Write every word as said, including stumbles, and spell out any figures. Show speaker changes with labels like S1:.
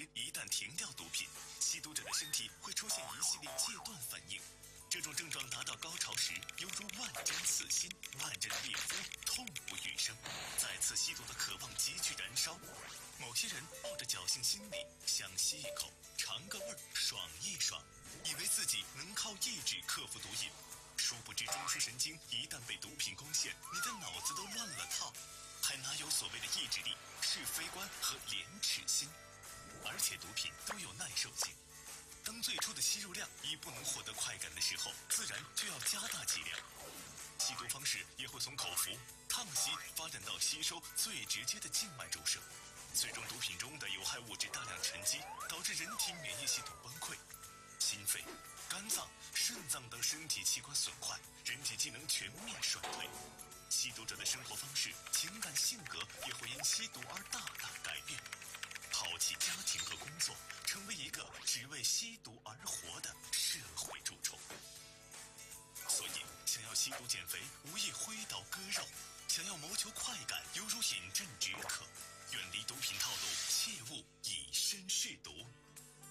S1: 一旦停掉毒品，吸毒者的身体会出现一系列戒断反应。这种症状达到高潮时，犹如万针刺心，万阵烈肤，痛不欲生。再次吸毒的渴望急剧燃烧。某些人抱着侥幸心理，想吸一口，尝个味儿，爽一爽，以为自己能靠意志克服毒瘾。殊不知中枢神经一旦被毒品攻陷，你的脑子都乱了套，还哪有所谓的意志力、是非观和廉耻心？而且毒品都有耐受性。当最初的吸入量已不能获得快感的时候，自然就要加大剂量。吸毒方式也会从口服、烫吸发展到吸收最直接的静脉注射，最终毒品中的有害物质大量沉积，导致人体免疫系统崩溃，心肺、肝脏、肾脏等身体器官损坏，人体机能全面衰退。吸毒者的生活方式、情感、性格也会因吸毒而大大改变，抛弃家庭和工作，成为一个只为吸毒而活的社会蛀虫。所以，想要吸毒减肥，无异挥刀割肉；想要谋求快感，犹如饮鸩止渴。远离毒品套路，切勿以身试毒。